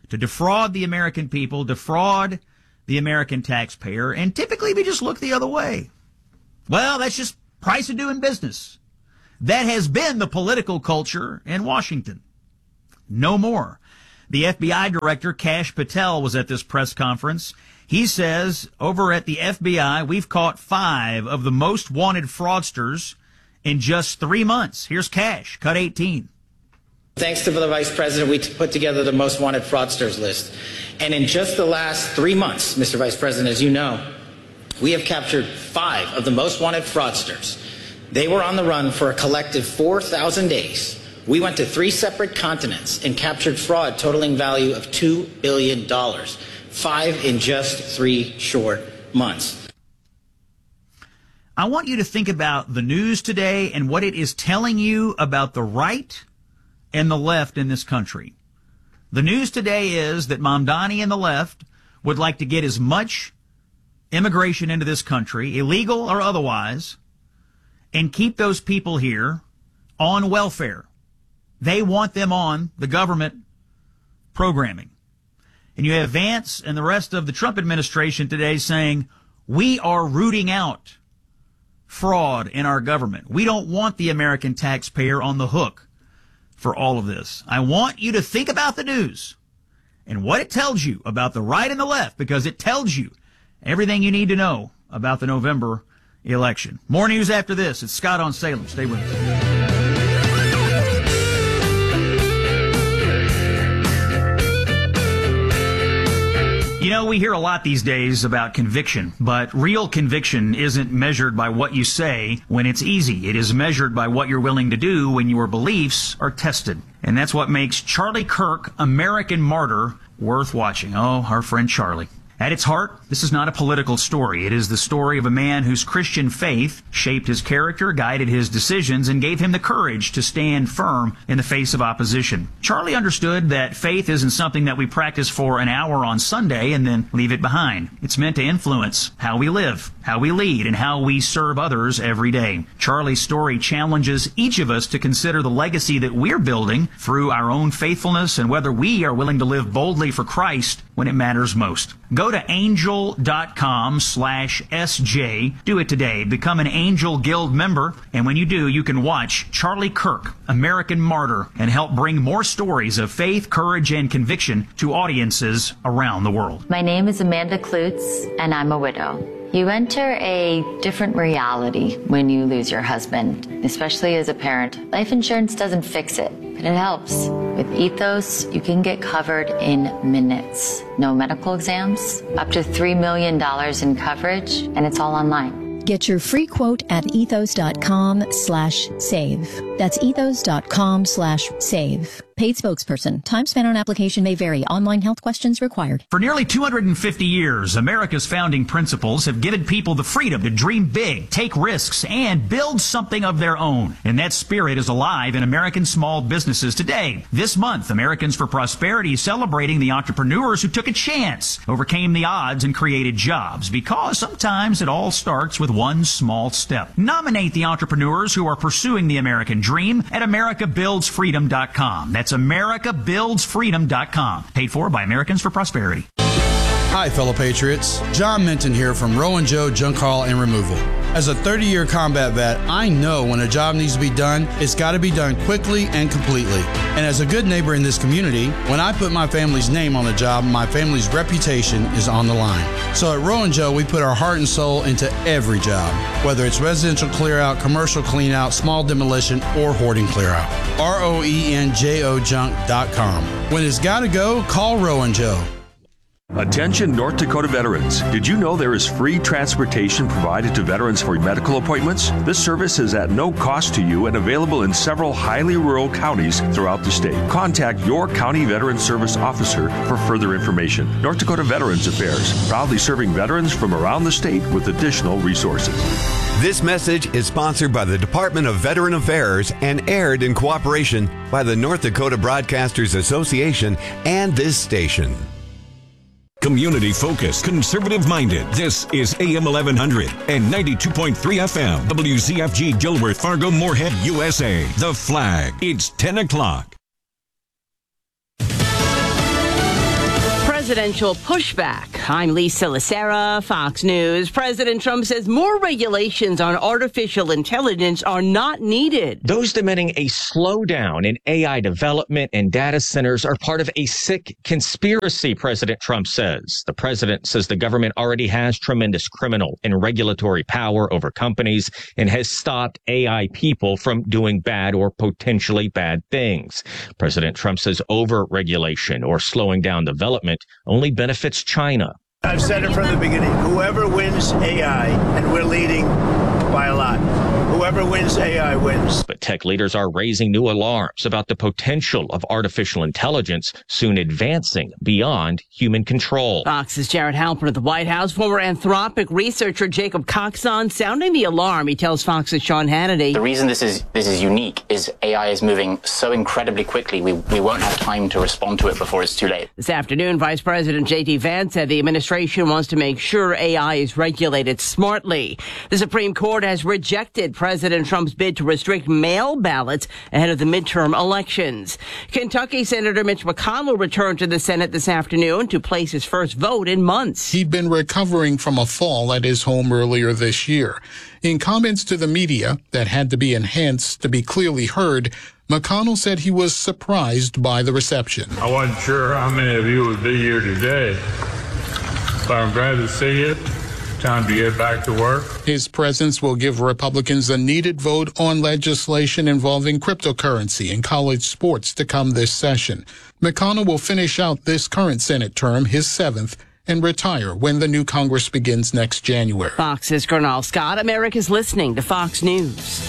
to defraud the American people, defraud the American taxpayer, and typically we just look the other way. Well, that's just price of doing business. That has been the political culture in Washington. No more. The FBI director, Kash Patel, was at this press conference. He says, over at the FBI, we've caught 5 of the most wanted fraudsters in just 3 months. Here's Kash, cut 18. Thanks to the Vice President, we put together the most wanted fraudsters list. And in just the last 3 months, Mr. Vice President, as you know, we have captured 5 of the most wanted fraudsters. They were on the run for a collective 4,000 days. We went to 3 separate continents and captured fraud totaling value of $2 billion. 5 in just 3 short months. I want you to think about the news today and what it is telling you about the right and the left in this country. The news today is that Mamdani and the left would like to get as much immigration into this country, illegal or otherwise, and keep those people here on welfare. They want them on the government programming. And you have Vance and the rest of the Trump administration today saying, we are rooting out fraud in our government. We don't want the American taxpayer on the hook for all of this. I want you to think about the news and what it tells you about the right and the left, because it tells you everything you need to know about the November election. More news after this. It's Scott on Salem. Stay with us. You know, we hear a lot these days about conviction, but real conviction isn't measured by what you say when it's easy. It is measured by what you're willing to do when your beliefs are tested. And that's what makes Charlie Kirk, American Martyr, worth watching. Oh, our friend Charlie. At its heart, this is not a political story. It is the story of a man whose Christian faith shaped his character, guided his decisions, and gave him the courage to stand firm in the face of opposition. Charlie understood that faith isn't something that we practice for an hour on Sunday and then leave it behind. It's meant to influence how we live, how we lead, and how we serve others every day. Charlie's story challenges each of us to consider the legacy that we're building through our own faithfulness and whether we are willing to live boldly for Christ when it matters most. Go to angel.com/SJ. Do it today. Become an Angel Guild member. And when you do, you can watch Charlie Kirk, American Martyr, and help bring more stories of faith, courage, and conviction to audiences around the world. My name is Amanda Klutz, and I'm a widow. You enter a different reality when you lose your husband, especially as a parent. Life insurance doesn't fix it, but it helps. With Ethos, you can get covered in minutes. No medical exams, up to $3 million in coverage, and it's all online. Get your free quote at ethos.com/save. That's ethos.com/save. Paid spokesperson. Time spent on application may vary. Online health questions required. For nearly 250 years, America's founding principles have given people the freedom to dream big, take risks, and build something of their own. And that spirit is alive in American small businesses today. This month, Americans for Prosperity is celebrating the entrepreneurs who took a chance, overcame the odds, and created jobs. Because sometimes it all starts with one small step. Nominate the entrepreneurs who are pursuing the American dream at americabuildsfreedom.com. That's americabuildsfreedom.com. Paid for by Americans for Prosperity. Hi, fellow patriots. John Minton here from Rowan Joe Junk Haul and Removal. As a 30-year combat vet, I know when a job needs to be done, it's got to be done quickly and completely. And as a good neighbor in this community, when I put my family's name on the job, my family's reputation is on the line. So at Rowan Joe, we put our heart and soul into every job, whether it's residential clear out, commercial clean out, small demolition, or hoarding clear out. ROENJOjunk.com. When it's got to go, call Rowan Joe. Attention North Dakota veterans. Did you know there is free transportation provided to veterans for medical appointments? This service is at no cost to you and available in several highly rural counties throughout the state. Contact your county veteran service officer for further information. North Dakota Veterans Affairs, proudly serving veterans from around the state with additional resources. This message is sponsored by the Department of Veteran Affairs and aired in cooperation by the North Dakota Broadcasters Association and this station. Community focused, conservative minded. This is AM 1100 and 92.3 FM. WZFG Gilbert, Fargo, Moorhead, USA. The Flag. It's 10 o'clock. presidential pushback. I'm Lisa Lacera, Fox News. President Trump says more regulations on artificial intelligence are not needed. Those demanding a slowdown in AI development and data centers are part of a sick conspiracy, President Trump says. The president says the government already has tremendous criminal and regulatory power over companies and has stopped AI people from doing bad or potentially bad things. President Trump says over-regulation or slowing down development only benefits China. I've said it from the beginning. Whoever wins AI, and we're leading by a lot, whoever wins AI wins. But tech leaders are raising new alarms about the potential of artificial intelligence soon advancing beyond human control. Fox's Jared Halpern at the White House. Former Anthropic researcher Jacob Coxon sounding the alarm. He tells Fox's Sean Hannity. The reason this is unique is AI is moving so incredibly quickly. We won't have time to respond to it before it's too late. This afternoon, Vice President J.D. Vance said the administration wants to make sure AI is regulated smartly. The Supreme Court has rejected President Trump's bid to restrict mail ballots ahead of the midterm elections. Kentucky Senator Mitch McConnell returned to the Senate this afternoon to place his first vote in months. He'd been recovering from a fall at his home earlier this year. In comments to the media that had to be enhanced to be clearly heard, McConnell said he was surprised by the reception. I wasn't sure how many of you would be here today, but I'm glad to see you. Time to get back to work. His presence will give Republicans a needed vote on legislation involving cryptocurrency and college sports to come this session. McConnell will finish out this current Senate term, his 7th, and retire when the new Congress begins next January. Fox's Gernal Scott. America's listening to Fox News.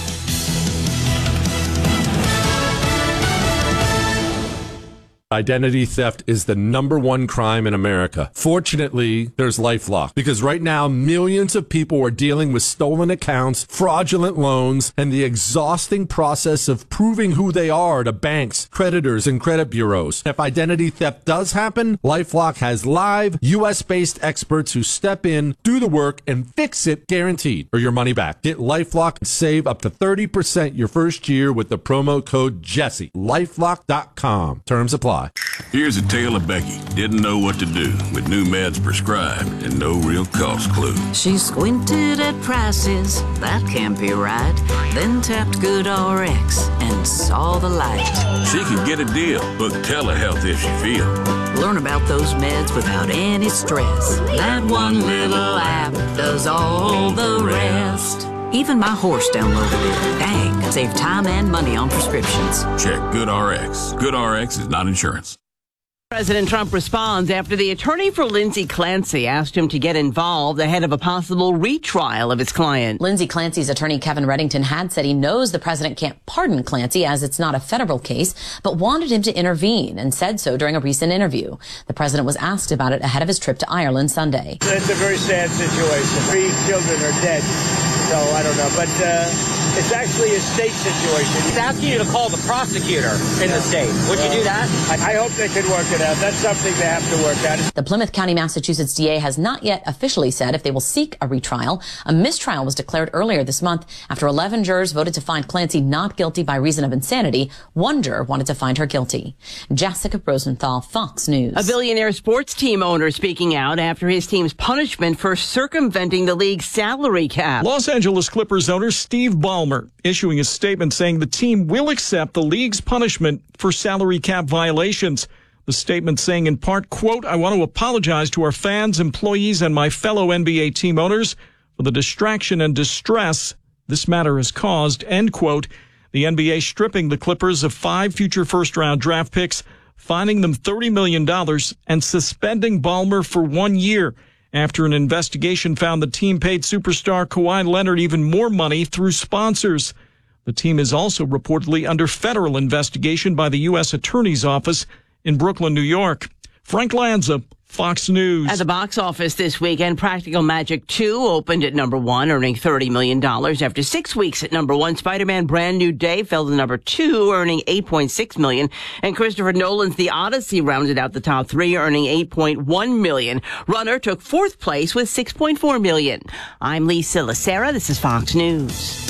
Identity theft is the #1 crime in America. Fortunately, there's LifeLock, because right now millions of people are dealing with stolen accounts, fraudulent loans, and the exhausting process of proving who they are to banks, creditors, and credit bureaus. If identity theft does happen, LifeLock has live, US-based experts who step in, do the work, and fix it guaranteed, or your money back. Get LifeLock and save up to 30% your first year with the promo code Jesse. LifeLock.com. Terms apply. Here's a tale of Becky. Didn't know what to do with new meds prescribed and no real cost clue. She squinted at prices, that can't be right. Then tapped GoodRx and saw the light. She could get a deal. Book telehealth if she feel. Learn about those meds without any stress. That one little app does all the rest. Even my horse downloaded it. Dang, save time and money on prescriptions. Check GoodRx. GoodRx is not insurance. President Trump responds after the attorney for Lindsay Clancy asked him to get involved ahead of a possible retrial of his client. Lindsay Clancy's attorney Kevin Reddington had said he knows the president can't pardon Clancy as it's not a federal case, but wanted him to intervene and said so during a recent interview. The president was asked about it ahead of his trip to Ireland Sunday. It's a very sad situation. 3 children are dead, so I don't know. But it's actually a state situation. He's asking you to call the prosecutor in the state. Would you do that? I hope they could work it out. That's something they have to work out. The Plymouth County, Massachusetts DA has not yet officially said if they will seek a retrial. A mistrial was declared earlier this month after 11 jurors voted to find Clancy not guilty by reason of insanity. 1 juror wanted to find her guilty. Jessica Rosenthal, Fox News. A billionaire sports team owner speaking out after his team's punishment for circumventing the league's salary cap. Los Angeles Clippers owner Steve Ballmer issuing a statement saying the team will accept the league's punishment for salary cap violations. The statement saying in part, quote, "I want to apologize to our fans, employees, and my fellow NBA team owners for the distraction and distress this matter has caused," end quote. The NBA stripping the Clippers of 5 future first-round draft picks, fining them $30 million, and suspending Ballmer for 1 year after an investigation found the team paid superstar Kawhi Leonard even more money through sponsors. The team is also reportedly under federal investigation by the U.S. Attorney's Office in Brooklyn, New York. Frank Lanza, Fox News. At the box office this weekend, Practical Magic 2 opened at #1, earning $30 million. After 6 weeks at #1, Spider-Man Brand New Day fell to #2, earning $8.6 million. And Christopher Nolan's The Odyssey rounded out the top 3, earning $8.1 million. Runner took 4th place with $6.4 million. I'm Lisa Lacera. This is Fox News.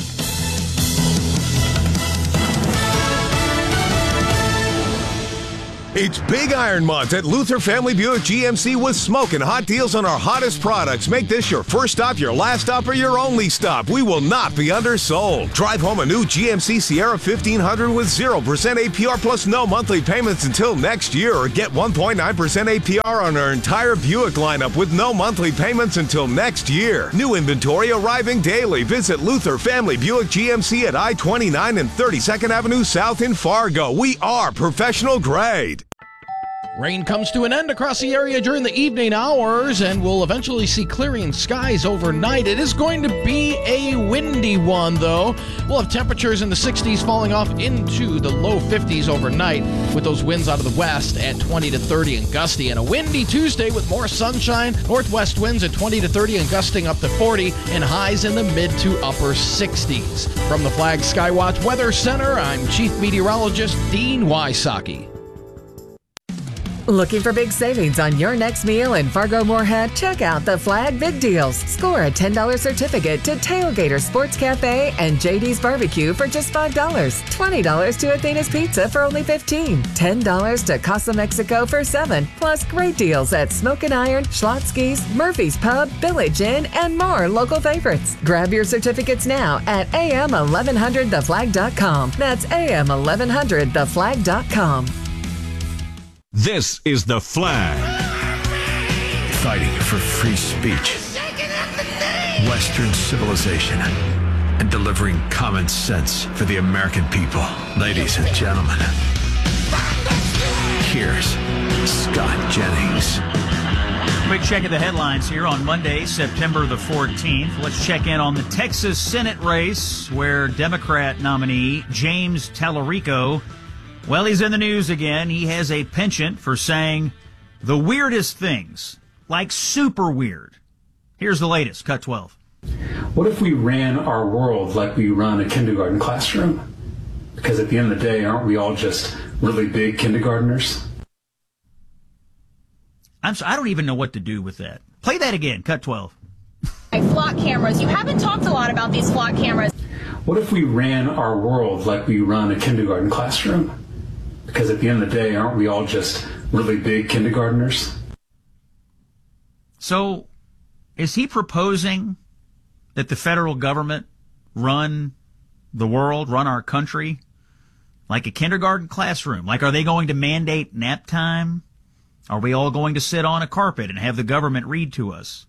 It's Big Iron Month at Luther Family Buick GMC with smoking hot deals on our hottest products. Make this your first stop, your last stop, or your only stop. We will not be undersold. Drive home a new GMC Sierra 1500 with 0% APR plus no monthly payments until next year, or get 1.9% APR on our entire Buick lineup with no monthly payments until next year. New inventory arriving daily. Visit Luther Family Buick GMC at I-29 and 32nd Avenue South in Fargo. We are professional grade. Rain comes to an end across the area during the evening hours, and we'll eventually see clearing skies overnight. It is going to be a windy one, though. We'll have temperatures in the 60s falling off into the low 50s overnight, with those winds out of the west at 20 to 30 and gusty. And a windy Tuesday with more sunshine, northwest winds at 20 to 30 and gusting up to 40, and highs in the mid to upper 60s. From the Flag Skywatch Weather Center, I'm Chief Meteorologist Dean Wysocki. Looking for big savings on your next meal in Fargo-Moorhead? Check out the Flag Big Deals. Score a $10 certificate to Tailgater Sports Cafe and JD's Barbecue for just $5. $20 to Athena's Pizza for only $15. $10 to Casa Mexico for $7. Plus great deals at Smoke and Iron, Schlotzsky's, Murphy's Pub, Village Inn, and more local favorites. Grab your certificates now at am1100theflag.com. That's am1100theflag.com. This is The Flag. Fighting for free speech, Western civilization, and delivering common sense for the American people. Ladies and gentlemen, here's Scott Jennings. Quick check of the headlines here on Monday, September the 14th. Let's check in on the Texas Senate race where Democrat nominee James Tallarico, well, he's in the news again. He has a penchant for saying the weirdest things, like super weird. Here's the latest, Cut 12. What if we ran our world like we run a kindergarten classroom? Because at the end of the day, aren't we all just really big kindergartners? I don't even know what to do with that. Play that again, Cut 12. Flock cameras. You haven't talked a lot about these flock cameras. What if we ran our world like we run a kindergarten classroom? Because at the end of the day, aren't we all just really big kindergartners? So, is he proposing that the federal government run the world, run our country like a kindergarten classroom? Like, are they going to mandate nap time? Are we all going to sit on a carpet and have the government read to us?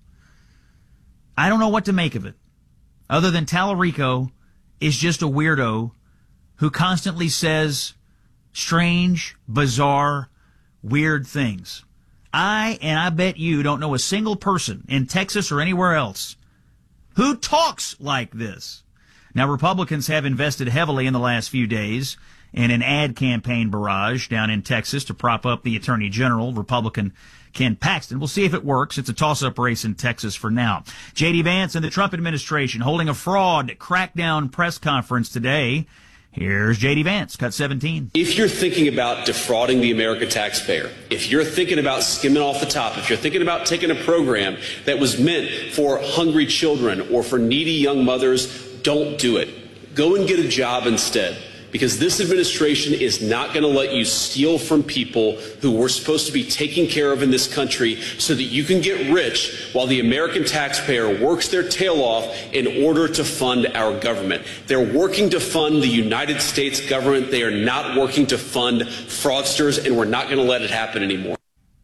I don't know what to make of it, other than Tallarico is just a weirdo who constantly says strange, bizarre, weird things. I bet you don't know a single person in Texas or anywhere else who talks like this. Now, Republicans have invested heavily in the last few days in an ad campaign barrage down in Texas to prop up the Attorney General, Republican Ken Paxton. We'll see if it works. It's a toss-up race in Texas for now. J.D. Vance and the Trump administration holding a fraud crackdown press conference today. Here's J.D. Vance, Cut 17. If you're thinking about defrauding the American taxpayer, if you're thinking about skimming off the top, if you're thinking about taking a program that was meant for hungry children or for needy young mothers, don't do it. Go and get a job instead. Because this administration is not going to let you steal from people who we're supposed to be taking care of in this country so that you can get rich while the American taxpayer works their tail off in order to fund our government. They're working to fund the United States government. They are not working to fund fraudsters, and we're not going to let it happen anymore.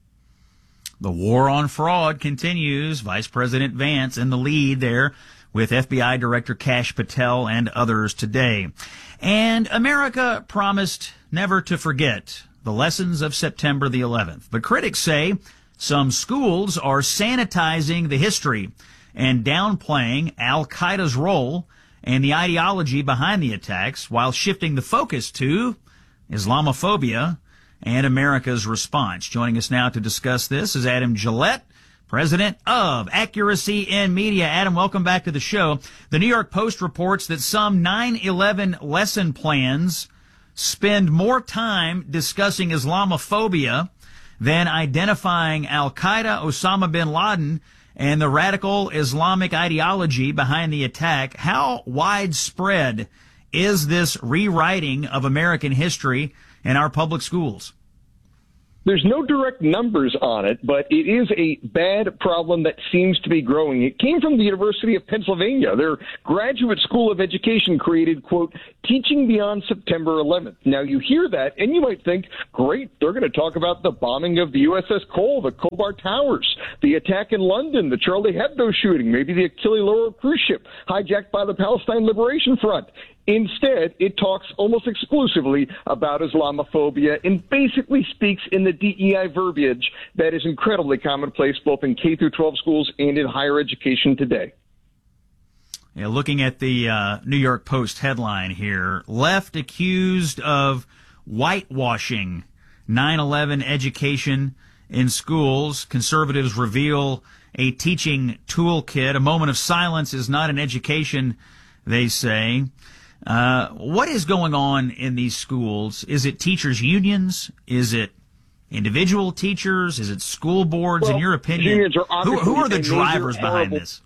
The war on fraud continues. Vice President Vance in the lead there with FBI Director Kash Patel and others today. And America promised never to forget the lessons of September the 11th. But critics say some schools are sanitizing the history and downplaying al-Qaeda's role and the ideology behind the attacks while shifting the focus to Islamophobia and America's response. Joining us now to discuss this is Adam Gillette, President of Accuracy in Media. Adam, welcome back to the show. The New York Post reports that some 9/11 lesson plans spend more time discussing Islamophobia than identifying al-Qaeda, Osama bin Laden, and the radical Islamic ideology behind the attack. How widespread is this rewriting of American history in our public schools? There's no direct numbers on it, but it is a bad problem that seems to be growing. It came from the University of Pennsylvania. Their Graduate School of Education created, quote, Teaching Beyond September 11th. Now, you hear that, and you might think, great, they're going to talk about the bombing of the USS Cole, the Khobar Towers, the attack in London, the Charlie Hebdo shooting, maybe the Achille Lauro cruise ship hijacked by the Palestine Liberation Front. Instead, it talks almost exclusively about Islamophobia and basically speaks in the DEI verbiage that is incredibly commonplace both in K through 12 schools and in higher education today. Yeah, looking at the New York Post headline here, left accused of whitewashing 9/11 education in schools. Conservatives reveal a teaching toolkit. A moment of silence is not an education, they say. What is going on in these schools? Is it teachers' unions? Is it individual teachers? Is it school boards? Well, in your opinion, who are the drivers behind this?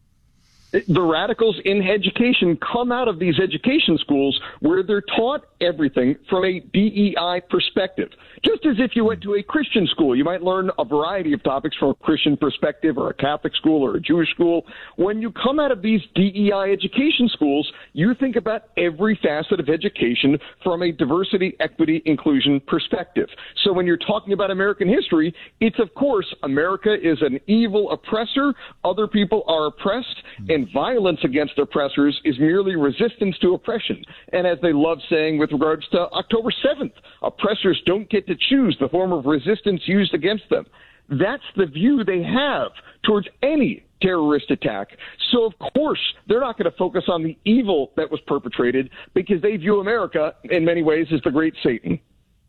The radicals in education come out of these education schools where they're taught everything from a DEI perspective. Just as if you went to a Christian school, you might learn a variety of topics from a Christian perspective, or a Catholic school or a Jewish school. When you come out of these DEI education schools, you think about every facet of education from a diversity, equity, inclusion perspective. So when you're talking about American history, it's of course America is an evil oppressor, other people are oppressed, and violence against oppressors is merely resistance to oppression. And as they love saying with regards to October 7th, oppressors don't get to choose the form of resistance used against them. That's the view they have towards any terrorist attack. So, of course, they're not going to focus on the evil that was perpetrated because they view America, in many ways, as the great Satan.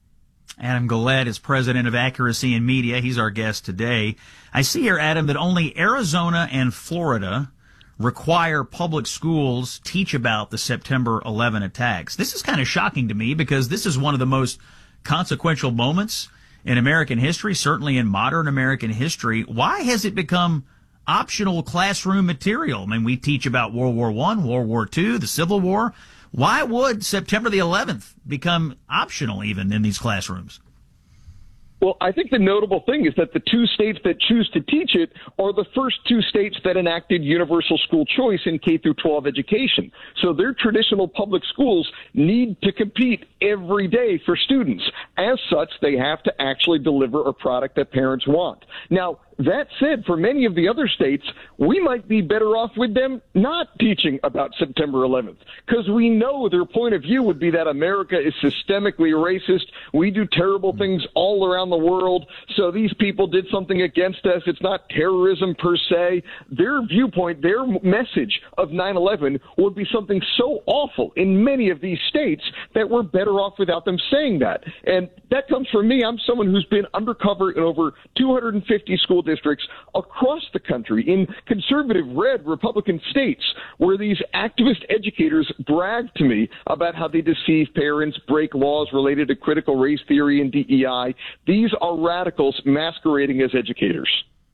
Adam Gullett is president of Accuracy in Media. He's our guest today. I see here, Adam, that only Arizona and Florida require public schools teach about the September 11 attacks. This is kind of shocking to me because this is one of the most consequential moments in American history, certainly in modern American history. Why has it become optional classroom material? I mean, we teach about World War I, World War II, the Civil War. Why would September the 11th become optional even in these classrooms? Well, I think the notable thing is that the two states that choose to teach it are the first two states that enacted universal school choice in K through 12 education. So their traditional public schools need to compete every day for students. As such, they have to actually deliver a product that parents want. Now, that said, for many of the other states, we might be better off with them not teaching about September 11th, because we know their point of view would be that America is systemically racist. We do terrible things all around the world, so these people did something against us. It's not terrorism per se. Their viewpoint, their message of 9/11 would be something so awful in many of these states that we're better off without them saying that. And that comes from me. I'm someone who's been undercover in over 250 school districts across the country in conservative, red, Republican states where these activist educators brag to me about how they deceive parents, break laws related to critical race theory and DEI. These are radicals masquerading as educators.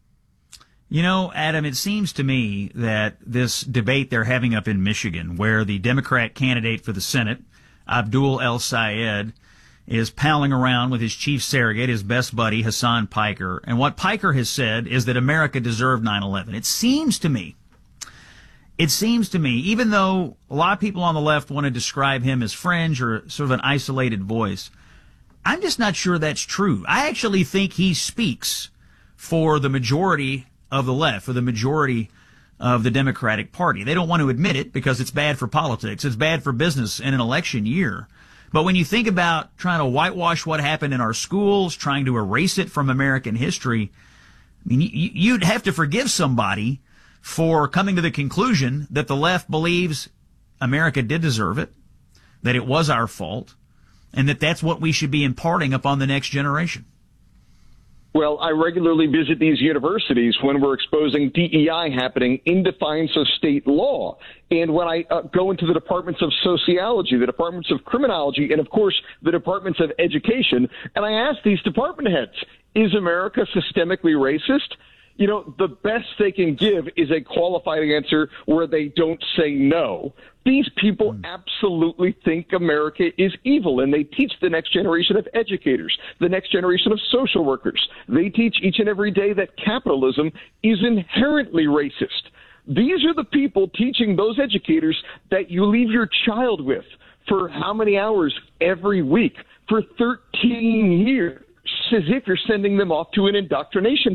You know, Adam, it seems to me that this debate they're having up in Michigan, where the Democrat candidate for the Senate, Abdul El-Sayed, is palling around with his chief surrogate, his best buddy, Hassan Piker. And what Piker has said is that America deserved 9/11. It seems to me, even though a lot of people on the left want to describe him as fringe or sort of an isolated voice, I'm just not sure that's true. I actually think he speaks for the majority of the left, for the majority of the Democratic Party. They don't want to admit it because it's bad for politics. It's bad for business in an election year. But when you think about trying to whitewash what happened in our schools, trying to erase it from American history, I mean, you'd have to forgive somebody for coming to the conclusion that the left believes America did deserve it, that it was our fault, and that that's what we should be imparting upon the next generation. Well, I regularly visit these universities when we're exposing DEI happening in defiance of state law. And when I go into the departments of sociology, the departments of criminology, and, of course, the departments of education, and I ask these department heads, is America systemically racist? you know, the best they can give is a qualified answer where they don't say no. These people absolutely think America is evil, and they teach the next generation of educators, the next generation of social workers. They teach each and every day that capitalism is inherently racist. These are the people teaching those educators that you leave your child with for how many hours every week for 13 years, as if you're sending them off to an indoctrination